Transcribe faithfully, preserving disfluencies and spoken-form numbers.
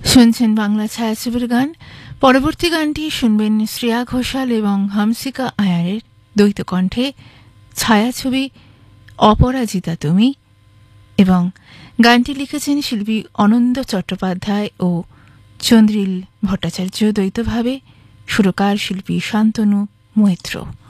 শুনছেন বাংলা ছায়াছবির গান। পরবর্তী গানটি শুনবেন শ্রেয়া ঘোষাল এবং হামসিকা আয়ারের দ্বৈত কণ্ঠে, ছায়াছবি অপরাজিতা তুমি, এবং গানটি লিখেছেন শিল্পী অনন্ত চট্টোপাধ্যায় ও চন্দ্রিল ভট্টাচার্য দ্বৈতভাবে, সুরকার শিল্পী শান্তনু মৈত্র।